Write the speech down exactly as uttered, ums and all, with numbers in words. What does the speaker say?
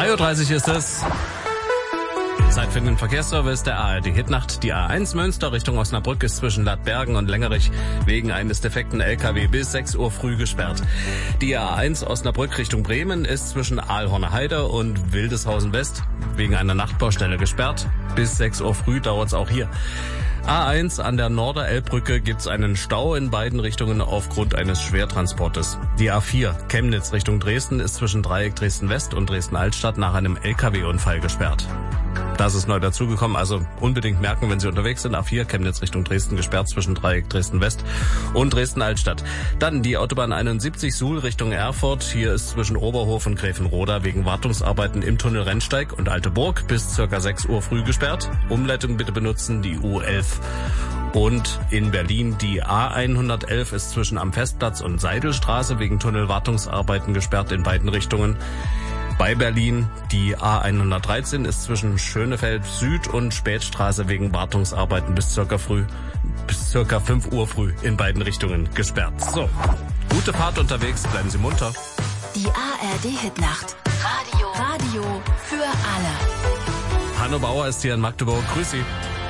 drei Uhr dreißig ist es. Zeit für den Verkehrsservice der A R D Hitnacht. Die A eins Münster Richtung Osnabrück ist zwischen Lattbergen und Längerich wegen eines defekten L K W bis sechs Uhr früh gesperrt. Die A eins Osnabrück Richtung Bremen ist zwischen Aalhorner Heide und Wildeshausen West wegen einer Nachtbaustelle gesperrt. Bis sechs Uhr früh dauert's auch hier. A eins an der Norderelbbrücke gibt's einen Stau in beiden Richtungen aufgrund eines Schwertransportes. Die A vier Chemnitz Richtung Dresden ist zwischen Dreieck Dresden West und Dresden Altstadt nach einem L K W-Unfall gesperrt. Das ist neu dazugekommen, also unbedingt merken, wenn Sie unterwegs sind. A vier Chemnitz Richtung Dresden gesperrt zwischen Dreieck Dresden West und Dresden Altstadt. Dann die Autobahn einundsiebzig Suhl Richtung Erfurt. Hier ist zwischen Oberhof und Gräfenroda wegen Wartungsarbeiten im Tunnel Rennsteig und Alteburg bis circa sechs Uhr früh gesperrt. Umleitung bitte benutzen, die U elf. Und in Berlin die A hundertelf ist zwischen am Festplatz und Seidelstraße wegen Tunnelwartungsarbeiten gesperrt in beiden Richtungen. Bei Berlin die A hundertdreizehn ist zwischen Schönefeld Süd und Spätstraße wegen Wartungsarbeiten bis circa früh, bis circa fünf Uhr früh in beiden Richtungen gesperrt. So, gute Fahrt unterwegs, bleiben Sie munter. Die A R D Hitnacht. Radio. Radio für alle. Hanno Bauer ist hier in Magdeburg. Grüß Sie.